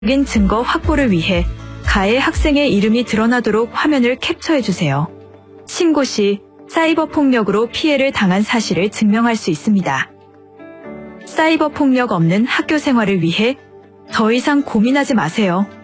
인 증거 확보를 위해 가해 학생의 이름이 드러나도록 화면을 캡처해주세요. 신고 시 사이버 폭력으로 피해를 당한 사실을 증명할 수 있습니다. 사이버 폭력 없는 학교 생활을 위해 더 이상 고민하지 마세요.